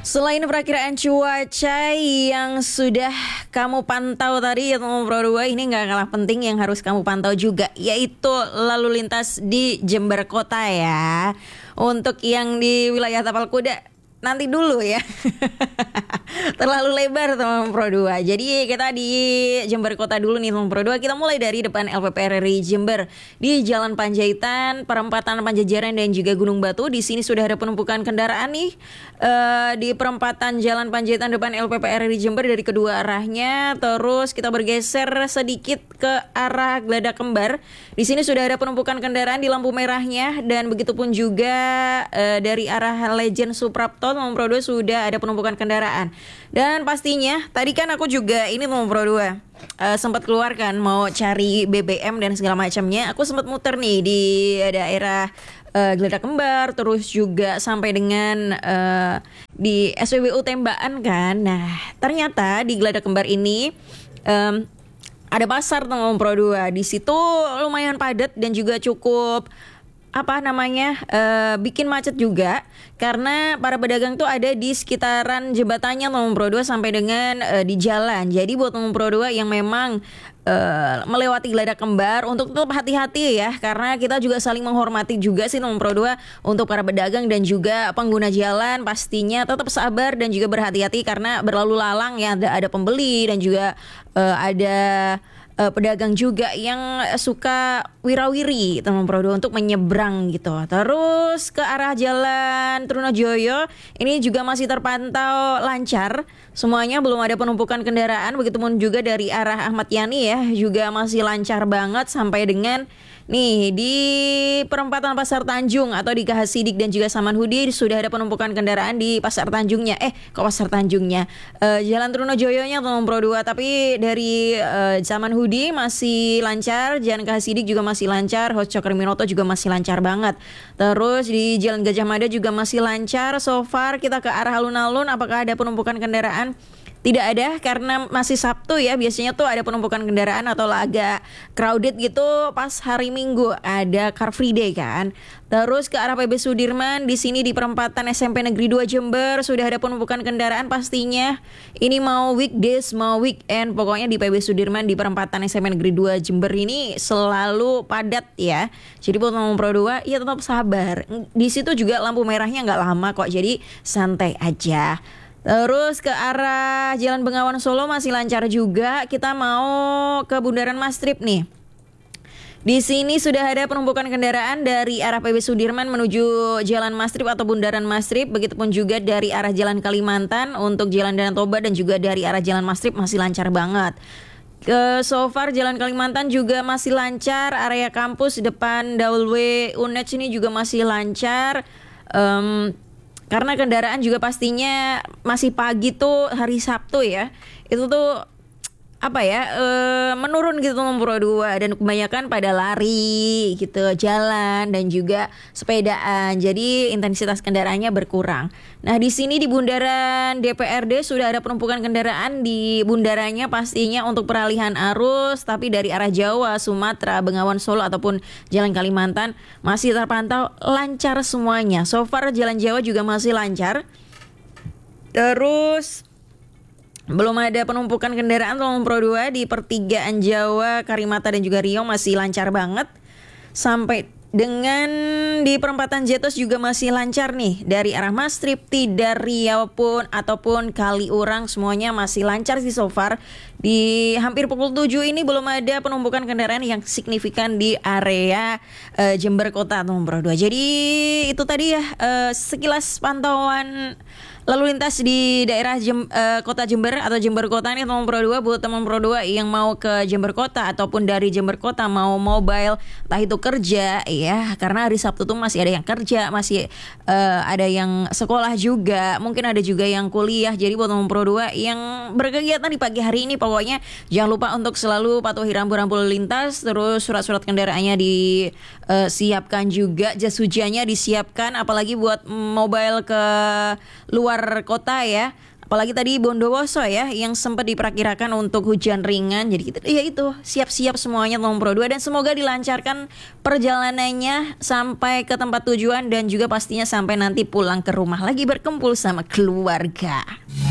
Selain perakiraan cuaca yang sudah kamu pantau tadi ya teman Pro 2, ini nggak kalah penting yang harus kamu pantau juga, yaitu lalu lintas di Jember Kota ya. Untuk yang di wilayah Tapal Kuda nanti dulu ya. Terlalu lebar teman Pro 2. Jadi kita di Jember Kota dulu nih teman Pro 2. Kita mulai dari depan LPP RRI Jember di Jalan Panjaitan, perempatan Panjajaran dan juga Gunung Batu. Di sini sudah ada penumpukan kendaraan nih di perempatan Jalan Panjaitan depan LPP RRI Jember dari kedua arahnya. Terus kita bergeser sedikit ke arah Geladak Kembar. Di sini sudah ada penumpukan kendaraan di lampu merahnya, dan begitupun juga dari arah Legend Suprapto teman Pro 2 sudah ada penumpukan kendaraan. Dan pastinya tadi kan aku juga ini teman Pro 2 sempat keluar kan mau cari BBM dan segala macamnya. Aku sempat muter nih di daerah Geladak Kembar, terus juga sampai dengan di SPBU Tembaan kan. Nah ternyata di Geladak Kembar ini ada pasar teman Pro 2. Di situ lumayan padat dan juga cukup bikin macet juga, karena para pedagang tuh ada di sekitaran jembatannya teman Pro 2 sampai dengan di jalan. Jadi buat teman Pro 2 yang memang melewati Geladak Kembar untuk tetap hati-hati ya, karena kita juga saling menghormati juga sih teman Pro 2 untuk para pedagang dan juga pengguna jalan. Pastinya tetap sabar dan juga berhati-hati, karena berlalu lalang ya, ada pembeli dan juga ada pedagang juga yang suka wirawiri teman Pro 2 untuk menyeberang gitu. Terus ke arah Jalan Trunojoyo ini juga masih terpantau lancar, semuanya belum ada penumpukan kendaraan. Begitupun juga dari arah Ahmad Yani ya, juga masih lancar banget sampai dengan nih di perempatan Pasar Tanjung atau di Kahasidik dan juga Samanhudi sudah ada penumpukan kendaraan di Pasar Tanjungnya. Kok Pasar Tanjungnya? Jalan Trunojoyonya teman Pro 2, tapi dari Samanhudi masih lancar, Jalan Kahasidik juga masih lancar, Hos Cokriminoto juga masih lancar banget. Terus di Jalan Gajah Mada juga masih lancar. So far kita ke arah alun-alun, apakah ada penumpukan kendaraan? Tidak ada, karena masih Sabtu ya. Biasanya tuh ada penumpukan kendaraan atau agak crowded gitu pas hari Minggu, ada Car Free Day kan. Terus ke arah PB Sudirman, di sini di perempatan SMP Negeri 2 Jember sudah ada penumpukan kendaraan pastinya. Ini mau weekdays mau weekend, pokoknya di PB Sudirman di perempatan SMP Negeri 2 Jember ini selalu padat ya. Jadi buat teman Pro 2 ya tetap sabar. Di situ juga lampu merahnya nggak lama kok, jadi santai aja. Terus ke arah Jalan Bengawan Solo masih lancar juga. Kita mau ke Bundaran Mastrip nih. Di sini sudah ada penumpukan kendaraan dari arah PB Sudirman menuju Jalan Mastrip atau Bundaran Mastrip. Begitupun juga dari arah Jalan Kalimantan untuk Jalan Danau Toba, dan juga dari arah Jalan Mastrip masih lancar banget. So far Jalan Kalimantan juga masih lancar. Area kampus depan Daulwe UNED ini juga masih lancar. Karena kendaraan juga pastinya masih pagi tuh hari Sabtu ya, itu tuh menurun gitu teman Pro 2, dan kebanyakan pada lari gitu, jalan dan juga sepedaan. Jadi intensitas kendaraannya berkurang. Nah, di sini di Bundaran DPRD sudah ada penumpukan kendaraan di bundarannya pastinya untuk peralihan arus, tapi dari arah Jawa, Sumatera, Bengawan Solo ataupun Jalan Kalimantan masih terpantau lancar semuanya. So far Jalan Jawa juga masih lancar. Terus belum ada penumpukan kendaraan teman Pro 2 di pertigaan Jawa, Karimata dan juga Riau masih lancar banget. Sampai dengan di perempatan Jetos juga masih lancar nih. Dari arah Mastrip, Tidar, Riau pun ataupun Kaliurang semuanya masih lancar sih so far. Di hampir pukul 7 ini belum ada penumpukan kendaraan yang signifikan di area Jember Kota teman Pro 2. Jadi itu tadi ya sekilas pantauan lalu lintas di daerah Kota Jember atau Jember Kota nih teman Pro 2. Buat teman Pro 2 yang mau ke Jember Kota ataupun dari Jember Kota mau mobile, entah itu kerja ya, karena hari Sabtu tuh masih ada yang kerja, masih ada yang sekolah juga, mungkin ada juga yang kuliah. Jadi buat teman Pro 2 yang berkegiatan di pagi hari ini, pokoknya jangan lupa untuk selalu patuhi rambu-rambu lalu lintas. Terus surat-surat kendaraannya disiapkan juga, jas hujannya disiapkan, apalagi buat mobile ke luar kota ya. Apalagi tadi Bondowoso ya yang sempat diperkirakan untuk hujan ringan. Jadi kita ya itu siap-siap semuanya teman Pro 2 dan semoga dilancarkan perjalanannya sampai ke tempat tujuan dan juga pastinya sampai nanti pulang ke rumah lagi berkumpul sama keluarga.